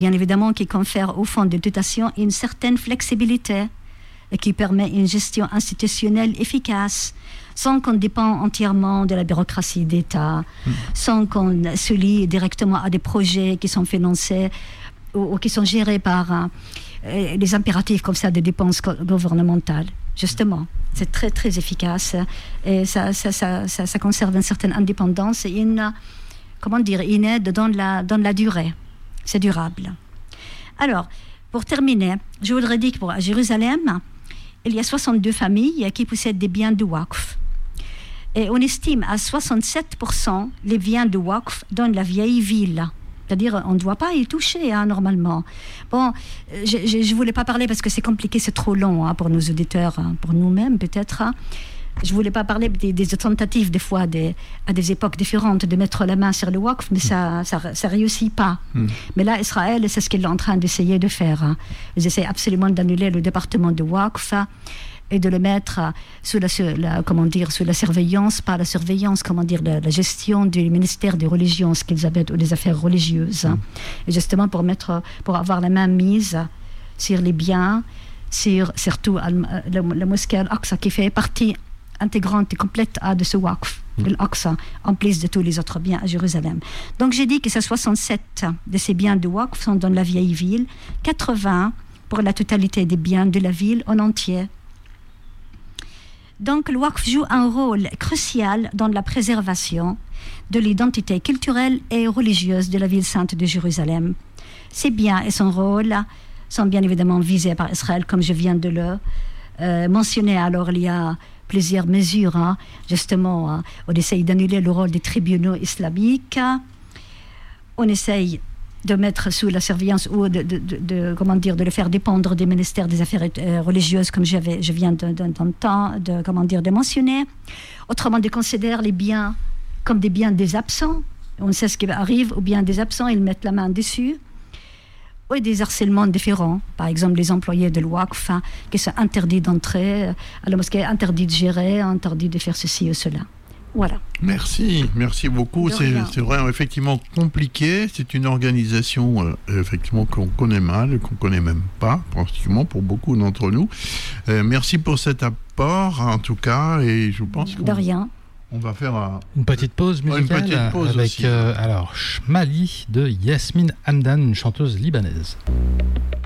bien évidemment qui confère au fonds de dotation une certaine flexibilité et qui permet une gestion institutionnelle efficace, sans qu'on dépend entièrement de la bureaucratie d'État, sans qu'on se lie directement à des projets qui sont financés ou qui sont gérés par les impératifs comme ça de dépenses gouvernementales. Justement, c'est très très efficace et ça conserve une certaine indépendance et une aide dans la durée. C'est durable. Alors, pour terminer, je voudrais dire qu'à Jérusalem, il y a 62 familles qui possèdent des biens de Waqf. Et on estime à 67% les biens de Waqf dans la vieille ville. C'est-à-dire, on ne doit pas y toucher, normalement. Bon, je ne voulais pas parler parce que c'est compliqué, c'est trop long pour nos auditeurs, pour nous-mêmes peut-être. Je ne voulais pas parler des tentatives, des fois, à des époques différentes, de mettre la main sur le Waqf, mais ça ne réussit pas. Mais là, Israël, c'est ce qu'il est en train d'essayer de faire. Ils essaient absolument d'annuler le département de Waqf et de le mettre sous la surveillance, pas la surveillance, la gestion du ministère des religions, ce qu'ils appellent, ou des affaires religieuses. Et justement pour avoir la main mise sur les biens, surtout la mosquée Al-Aqsa qui fait partie intégrante et complète de ce Waqf, Al-Aqsa, en plus de tous les autres biens à Jérusalem. Donc j'ai dit que 67 de ces biens de Waqf sont dans la vieille ville, 80 pour la totalité des biens de la ville en entier. Donc le Waqf joue un rôle crucial dans la préservation de l'identité culturelle et religieuse de la ville sainte de Jérusalem. Ces biens et son rôle sont bien évidemment visés par Israël, comme je viens de le mentionner. Alors il y a plusieurs mesures, justement, on essaye d'annuler le rôle des tribunaux islamiques, on essaye de mettre sous la surveillance ou de le faire dépendre des ministères des affaires religieuses, comme je viens de mentionner. Autrement, de considérer les biens comme des biens des absents. On sait ce qui arrive aux biens des absents, ils mettent la main dessus. Ou des harcèlements différents. Par exemple, les employés de l'Waqf qui sont interdits d'entrer à la mosquée, interdits de gérer, interdits de faire ceci ou cela. Voilà. Merci beaucoup. C'est vraiment effectivement compliqué. C'est une organisation effectivement qu'on connaît mal, qu'on connaît même pas, pratiquement pour beaucoup d'entre nous. Merci pour cet apport, en tout cas, et je pense que de rien. On va faire une petite pause musicale avec Shmali de Yasmine Hamdan, une chanteuse libanaise.